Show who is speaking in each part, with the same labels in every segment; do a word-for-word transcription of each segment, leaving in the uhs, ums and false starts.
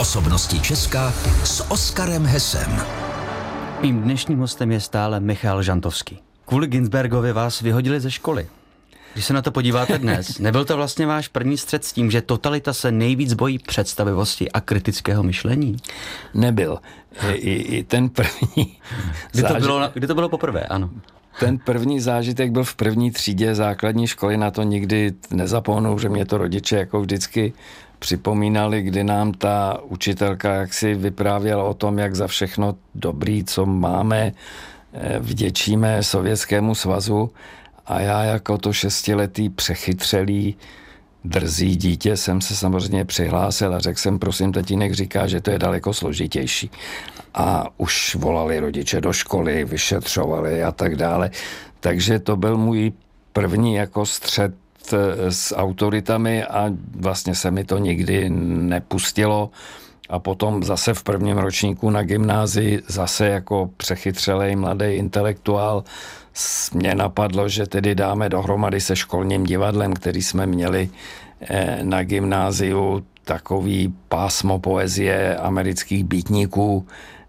Speaker 1: Osobnosti Česka s Oskarem Hesem.
Speaker 2: Mým dnešním hostem je stále Michal Žantovský. Kvůli Ginsbergovi vás vyhodili ze školy. Když se na to podíváte dnes, nebyl to vlastně váš první střet s tím, že totalita se nejvíc bojí představivosti a kritického myšlení?
Speaker 3: Nebyl. I, i ten první
Speaker 2: kdy, to bylo, kdy to bylo poprvé, ano.
Speaker 3: Ten první zážitek byl v první třídě základní školy, na to nikdy nezapomenu, že mě to rodiče jako vždycky připomínali, kdy nám ta učitelka jaksi vyprávěla o tom, jak za všechno dobrý, co máme, vděčíme Sovětskému svazu. A já jako to šestiletý přechytřelý drzý dítě jsem se samozřejmě přihlásil a řekl jsem, prosím, tatínek říká, že to je daleko složitější. A už volali rodiče do školy, vyšetřovali a tak dále. Takže to byl můj první jako střet s autoritami a vlastně se mi to nikdy nepustilo. A potom zase v prvním ročníku na gymnázii zase jako přechytřelej mladý intelektuál mě napadlo, že tedy dáme dohromady se školním divadlem, který jsme měli na gymnáziu, takový pásmo poezie amerických býtníků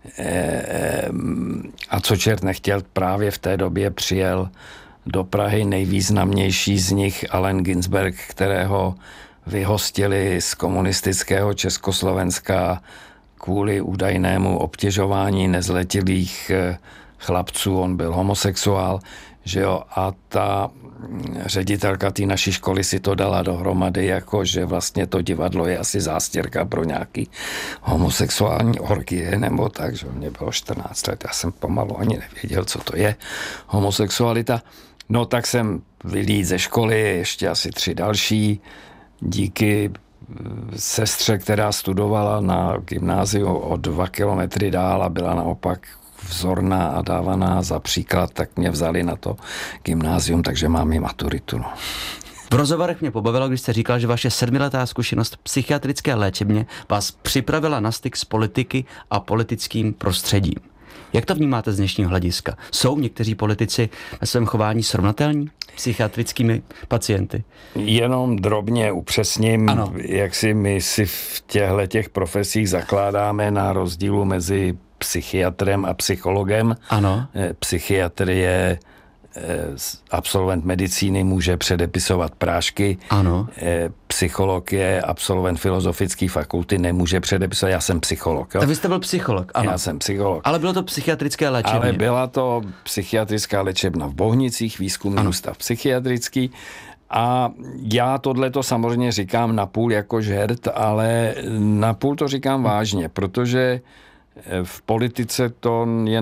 Speaker 3: a co čert nechtěl, právě v té době přijel do Prahy nejvýznamnější z nich Allen Ginsberg, kterého vyhostili z komunistického Československa kvůli údajnému obtěžování nezletilých chlapců, on byl homosexuál, že jo, a ta ředitelka té naší školy si to dala dohromady, jako že vlastně to divadlo je asi zástěrka pro nějaký homosexuální orgie, nebo tak, že mě bylo čtrnáct let, já jsem pomalu ani nevěděl, co to je homosexualita. No tak jsem vylít ze školy, ještě asi tři další, díky sestře, která studovala na gymnáziu o dva kilometry dál a byla naopak vzorná a dávaná za příklad, tak mě vzali na to gymnázium, takže mám i maturitu. No.
Speaker 2: V rozhovorech mě pobavilo, když jste říkal, že vaše sedmiletá zkušenost v psychiatrické léčebně vás připravila na styk s politiky a politickým prostředím. Jak to vnímáte z dnešního hlediska? Jsou někteří politici ve svém chování srovnatelní s psychiatrickými pacienty?
Speaker 3: Jenom drobně upřesním,
Speaker 2: ano.
Speaker 3: Jak si my si v těchto těch profesích zakládáme na rozdílu mezi psychiatrem a psychologem.
Speaker 2: Ano.
Speaker 3: Psychiatr je absolvent medicíny, může předepisovat prášky.
Speaker 2: Ano.
Speaker 3: Psycholog je absolvent filozofické fakulty, nemůže předepisovat. Já jsem psycholog. Jo?
Speaker 2: Tak vy jste byl psycholog, ano.
Speaker 3: Já jsem psycholog.
Speaker 2: Ale bylo to psychiatrické léčebně.
Speaker 3: Ale byla to psychiatrická léčebna v Bohnicích, výzkumný ústav psychiatrický. A já tohleto samozřejmě říkám napůl jako žert, ale napůl to říkám vážně, protože v politice to je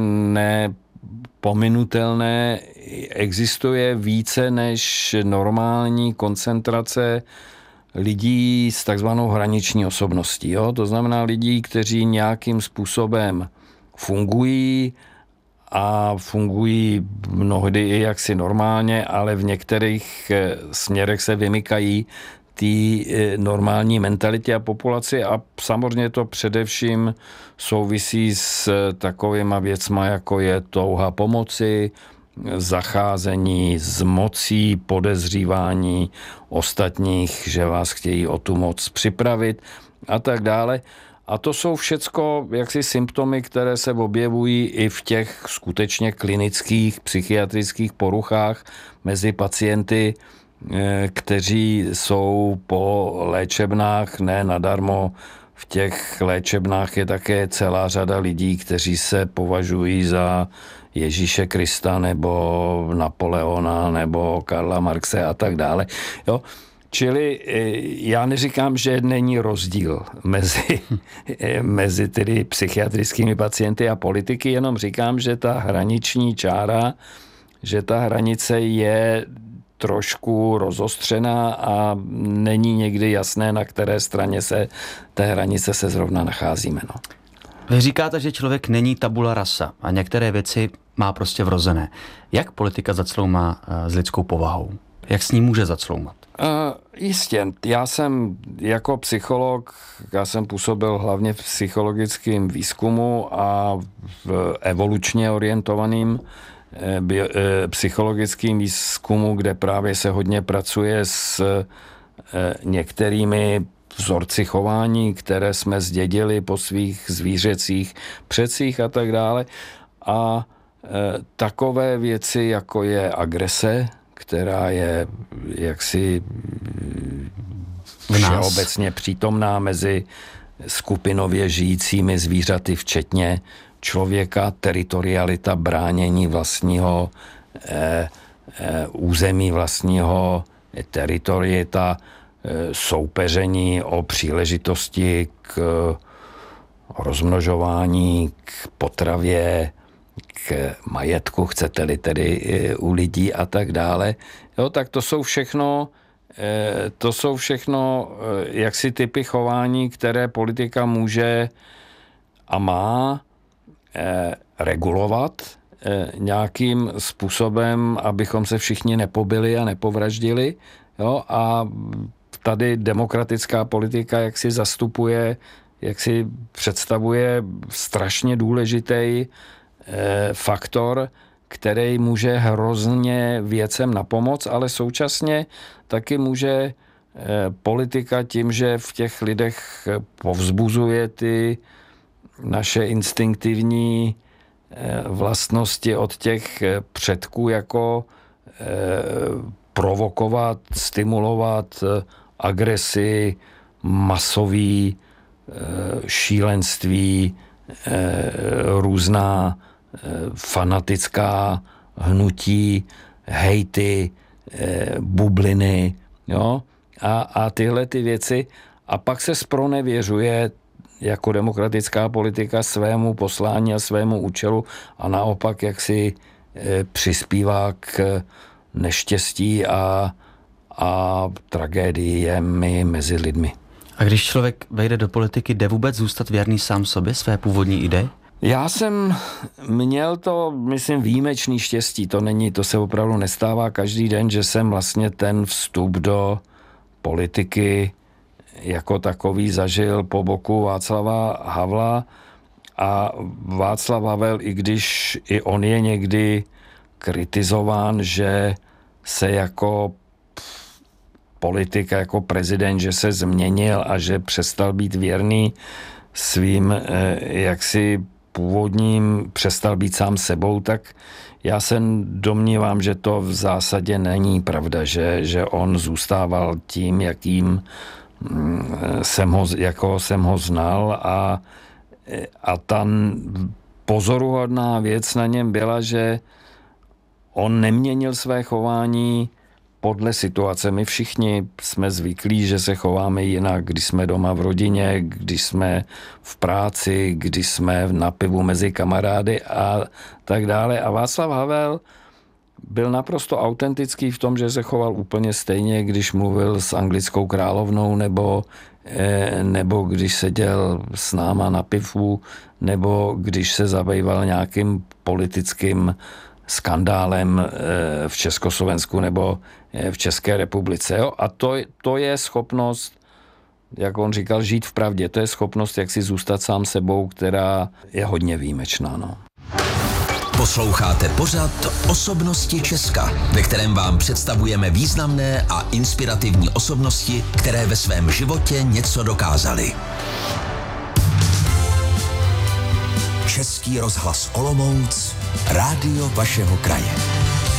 Speaker 3: nepominutelné, existuje více než normální koncentrace lidí s takzvanou hraniční osobností. Jo? To znamená lidí, kteří nějakým způsobem fungují a fungují mnohdy i jaksi normálně, ale v některých směrech se vymykají té normální mentalitě a populaci a samozřejmě to především souvisí s takovýma věcma, jako je touha pomoci, zacházení s mocí, podezřívání ostatních, že vás chtějí o tu moc připravit a tak dále. A to jsou všecko jaksi symptomy, které se objevují i v těch skutečně klinických psychiatrických poruchách mezi pacienty, kteří jsou po léčebnách, ne nadarmo. V těch léčebnách je také celá řada lidí, kteří se považují za Ježíše Krista nebo Napoleona nebo Karla Marxe a tak dále. Jo? Čili já neříkám, že není rozdíl mezi, mezi tedy psychiatrickými pacienty a politiky, jenom říkám, že ta hraniční čára, že ta hranice je trošku rozostřená a není někdy jasné, na které straně se té hranice se zrovna nacházíme. No.
Speaker 2: Vy říkáte, že člověk není tabula rasa a některé věci má prostě vrozené. Jak politika zacloumá s lidskou povahou? Jak s ní může zacloumat?
Speaker 3: Uh, jistě. Já jsem jako psycholog, já jsem působil hlavně v psychologickém výzkumu a v evolučně orientovaným bio, psychologickým výzkumu, kde právě se hodně pracuje s některými vzorci chování, které jsme zdědili po svých zvířecích předcích a tak dále. A e, takové věci, jako je agrese, která je jaksi všeobecně přítomná mezi skupinově žijícími zvířaty, včetně člověka, teritorialita, bránění vlastního e, e, území, vlastního teritorieta, soupeření o příležitosti k rozmnožování, k potravě, k majetku, chcete-li tedy u lidí a tak dále. Jo, tak to jsou všechno, to jsou všechno jaksi typy chování, které politika může a má regulovat nějakým způsobem, abychom se všichni nepobili a nepovraždili. Jo, a tady demokratická politika jak si zastupuje, jak si představuje strašně důležitý eh, faktor, který může hrozně věcem napomoct, ale současně taky může eh, politika tím, že v těch lidech povzbuzuje ty naše instinktivní eh, vlastnosti od těch předků jako eh, provokovat, stimulovat agresi, masový šílenství, různá fanatická hnutí, hejty, bubliny, jo? A, a tyhle ty věci. A pak se zpronevěřuje jako demokratická politika svému poslání a svému účelu a naopak jak si přispívá k neštěstí a, a tragédiemi mezi lidmi.
Speaker 2: A když člověk vejde do politiky, jde vůbec zůstat věrný sám sobě, své původní ideje?
Speaker 3: Já jsem měl to, myslím, výjimečný štěstí. To není, to se opravdu nestává každý den, že jsem vlastně ten vstup do politiky jako takový zažil po boku Václava Havla. A Václav Havel, i když i on je někdy kritizován, že se jako politik, jako prezident, že se změnil a že přestal být věrný svým jaksi původním, přestal být sám sebou, tak já se domnívám, že to v zásadě není pravda, že, že on zůstával tím, jakým jsem ho, jako jsem ho znal a, a ta pozoruhodná věc na něm byla, že on neměnil své chování podle situace. My všichni jsme zvyklí, že se chováme jinak, když jsme doma v rodině, když jsme v práci, když jsme na pivu mezi kamarády a tak dále. A Václav Havel byl naprosto autentický v tom, že se choval úplně stejně, když mluvil s anglickou královnou, nebo, nebo když seděl s náma na pivu, nebo když se zabýval nějakým politickým skandálem v Československu nebo v České republice. Jo? A to, to je schopnost, jak on říkal, žít v pravdě. To je schopnost, jak si zůstat sám sebou, která je hodně výjimečná. No.
Speaker 1: Posloucháte pořad Osobnosti Česka, ve kterém vám představujeme významné a inspirativní osobnosti, které ve svém životě něco dokázaly. Český rozhlas Olomouc, rádio vašeho kraje.